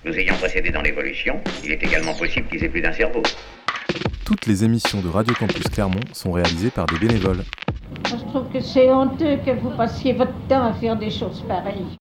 Nous ayant précédés dans l'évolution, il est également possible qu'ils aient plus d'un cerveau. Toutes les émissions de Radio Campus Clermont sont réalisées par des bénévoles. Moi, je trouve que c'est honteux que vous passiez votre temps à faire des choses pareilles.